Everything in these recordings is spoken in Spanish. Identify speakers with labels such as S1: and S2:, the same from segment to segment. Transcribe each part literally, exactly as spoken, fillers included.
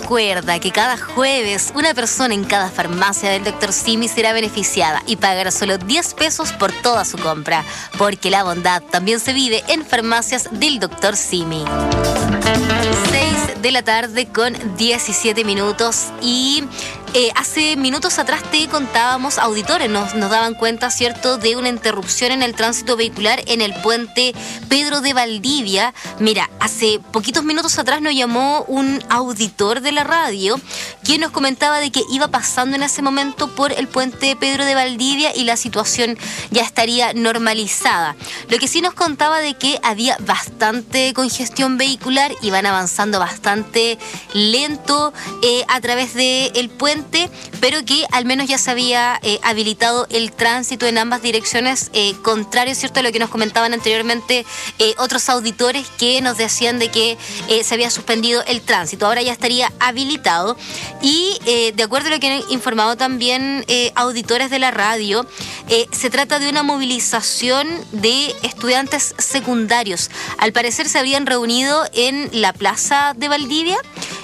S1: Recuerda que cada jueves una persona en cada farmacia del doctor Simi será beneficiada y pagará solo diez pesos por toda su compra, porque la bondad también se vive en farmacias del doctor Simi. seis de la tarde con diecisiete minutos y eh, hace minutos atrás te contábamos, auditores nos, nos daban cuenta, ¿cierto?, de una interrupción en el tránsito vehicular en el puente Pedro de Valdivia. Mira, hace poquitos minutos atrás nos llamó un auditor de la radio quien nos comentaba de que iba pasando en ese momento por el puente Pedro de Valdivia y la situación ya estaría normalizada. Lo que sí nos contaba de que había bastante congestión vehicular, iban avanzando bastante lento eh, a través del puente, pero que al menos ya se había eh, habilitado el tránsito en ambas direcciones, eh, contrario, ¿cierto?, a lo que nos comentaban anteriormente eh, otros auditores que nos decían de que eh, se había suspendido el tránsito. Ahora ya estaría habilitado y eh, de acuerdo a lo que han informado también eh, auditores de la radio, eh, se trata de una movilización de estudiantes secundarios. Al parecer se habrían reunido en la plaza de Valdivia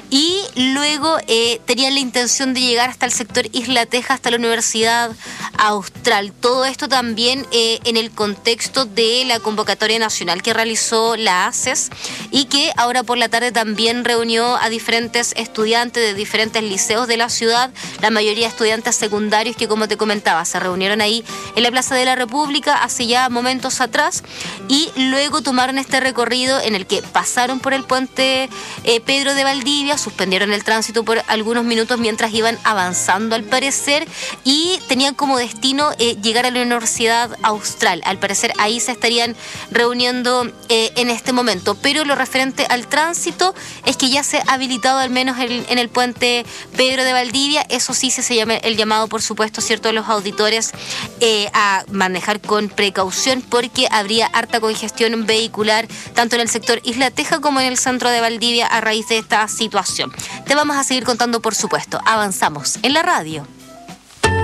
S1: y luego eh, tenían la intención de llegar hasta el sector Isla Teja, hasta la Universidad Austral. Todo esto también eh, en el contexto de la convocatoria nacional que realizó la A C E S y que ahora por la tarde también reunió a diferentes estudiantes de diferentes liceos de la ciudad, la mayoría estudiantes secundarios que, como te comentaba, se reunieron ahí en la Plaza de la República hace ya momentos atrás y luego tomaron este recorrido en el que pasaron por el puente eh, Pedro de Valdivia, suspendieron el tránsito por algunos minutos mientras iban avanzando al parecer y tenían como destino eh, llegar a la Universidad Austral. Al parecer ahí se estarían reuniendo eh, en este momento, pero lo referente al tránsito es que ya se ha habilitado al menos el, en el puente Pedro de Valdivia. Eso sí, se llama el llamado, por supuesto, cierto, a los auditores eh, a manejar con precaución porque habría harta congestión vehicular tanto en el sector Isla Teja como en el centro de Valdivia a raíz de esta situación. Te vamos a seguir contando, por supuesto. Avanzamos en la radio.